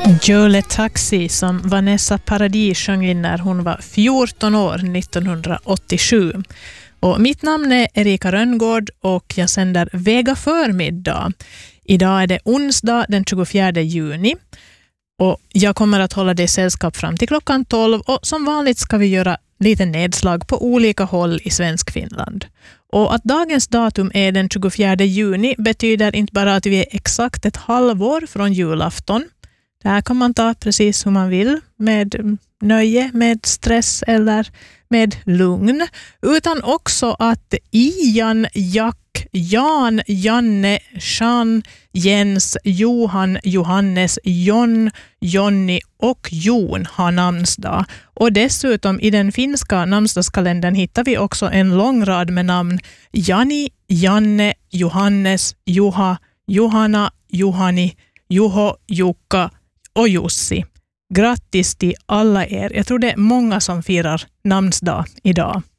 Jole Taxi som Vanessa Paradis sjöng in när hon var 14 år 1987. Och mitt namn är Erika Rönngård och jag sänder Vega förmiddag. Idag är det onsdag den 24 juni och jag kommer att hålla dig sällskap fram till klockan 12 och som vanligt ska vi göra lite nedslag på olika håll i svensk Finland. Och att dagens datum är den 24 juni betyder inte bara att vi är exakt ett halvår från julafton. Det här kan man ta precis som man vill, med nöje, med stress eller med lugn. Utan också att Ian, Jack, Jan, Janne, Jean, Jens, Johan, Johannes, John, Jonny och Jon har namnsdag. Och dessutom i den finska namnsdagskalendern hittar vi också en lång rad med namn Jani, Janne, Johannes, Juha, Johanna, Johani, Juho, Jukka och Jussi. Grattis till alla er. Jag tror det är många som firar namnsdag idag.